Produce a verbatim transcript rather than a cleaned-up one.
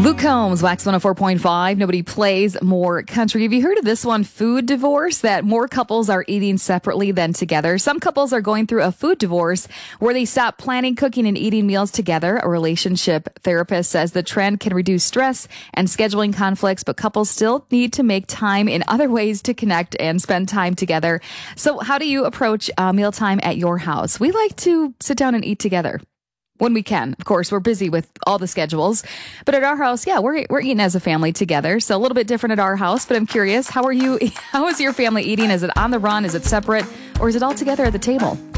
Luke Combs, Wax one oh four point five. Nobody plays more country. Have you heard of this one, food divorce? That more couples are eating separately than together. Some couples are going through a food divorce where they stop planning, cooking, and eating meals together. A relationship therapist says the trend can reduce stress and scheduling conflicts, but couples still need to make time in other ways to connect and spend time together. So how do you approach uh, mealtime at your house? We like to sit down and eat together. When we can. Of course, we're busy with all the schedules. But at our house, yeah, we're we're eating as a family together. So a little bit different at our house, but I'm curious, how are you, how is your family eating? Is it on the run? Is it separate? Or is it all together at the table?